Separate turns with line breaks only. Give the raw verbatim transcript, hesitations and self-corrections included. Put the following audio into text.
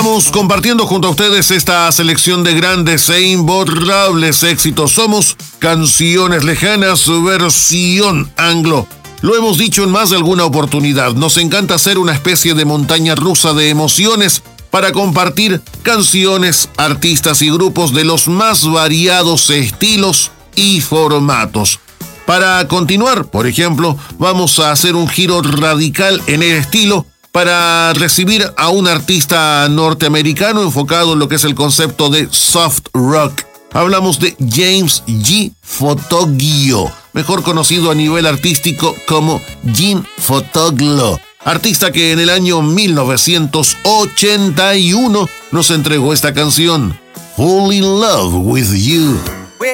Estamos compartiendo junto a ustedes esta selección de grandes e imborrables éxitos. Somos Canciones Lejanas, versión anglo. Lo hemos dicho en más de alguna oportunidad, nos encanta hacer una especie de montaña rusa de emociones para compartir canciones, artistas y grupos de los más variados estilos y formatos. Para continuar, por ejemplo, vamos a hacer un giro radical en el estilo para recibir a un artista norteamericano enfocado en lo que es el concepto de soft rock. Hablamos de James G. Fotoglo, mejor conocido a nivel artístico como Jim Fotoglo, artista que en el año mil novecientos ochenta y uno nos entregó esta canción, Fall in Love with You.